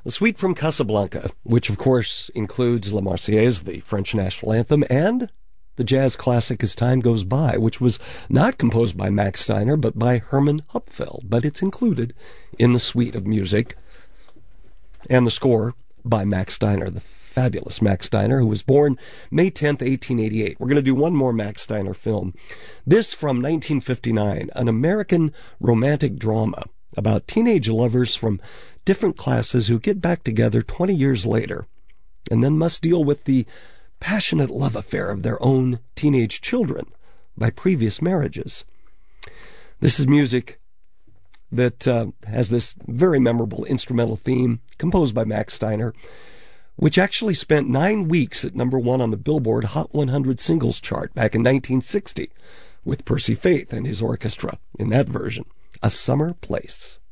The Suite from Casablanca, which of course includes La Marseillaise, the French national anthem, and the jazz classic As Time Goes By, which was not composed by Max Steiner, but by Hermann Hupfeld, but it's included in the suite of music. And the score by Max Steiner, the fabulous Max Steiner, who was born May 10th, 1888. We're going to do one more Max Steiner film. This from 1959, an American romantic drama about teenage lovers from different classes who get back together 20 years later and then must deal with the passionate love affair of their own teenage children by previous marriages. This is music that has this very memorable instrumental theme composed by Max Steiner, which actually spent 9 weeks at number one on the Billboard Hot 100 singles chart back in 1960 with Percy Faith and his orchestra in that version, A Summer Place.